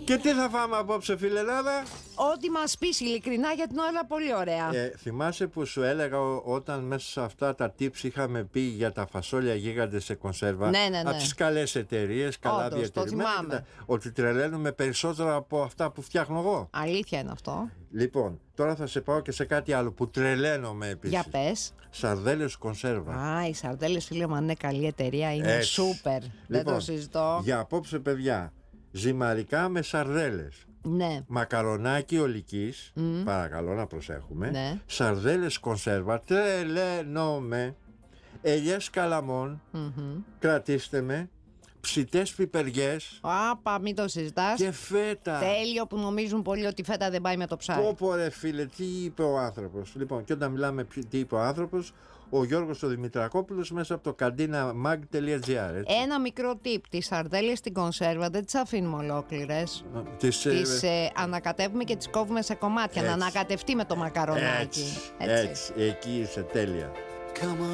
Και τι θα φάμε απόψε, φιλελάδα? Ό,τι μας πεις, ειλικρινά, για την ώρα πολύ ωραία. Θυμάσαι που σου έλεγα όταν μέσα σε αυτά τα tips είχαμε πει για τα φασόλια γίγαντες σε κονσέρβα? Ναι. Από τις καλές εταιρείες, καλά Όντως, διατηρημένα, ότι τρελαίνουμε περισσότερα από αυτά που φτιάχνω εγώ. Αλήθεια είναι αυτό. Λοιπόν, τώρα θα σε πάω και σε κάτι άλλο που τρελαίνομαι επίσης. Για πες. Σαρδέλες κονσέρβα. Α, οι σαρδέλες, φίλε μου, αν είναι καλή εταιρεία, είναι Έτσι. σούπερ. Δεν το συζητώ. Για απόψε, παιδιά, ζυμαρικά με σαρδέλες. Ναι. Μακαρονάκι ολικής, παρακαλώ να προσέχουμε. Ναι. Σαρδέλες κονσέρβα, τρελαίνομαι. Ελιές καλαμών, κρατήστε με. Ψητές πιπεριές. Άπα, μην το συζητάς. Και φέτα. Τέλειο, που νομίζουν πολλοί ότι η φέτα δεν πάει με το ψάρι. Πω ρε φίλε, τι είπε ο άνθρωπος. Λοιπόν, και όταν μιλάμε τι είπε ο άνθρωπος, ο Γιώργος ο Δημητρακόπουλος μέσα από το kardinamag.gr. Ένα μικρό tip, τις σαρδέλες στην κονσέρβα δεν τις αφήνουμε ολόκληρες. Τις ανακατεύουμε και τις κόβουμε σε κομμάτια. Έτσι. Να ανακατευτεί με το μακαρονάκι. Έτσι, εκεί είσαι τέλεια.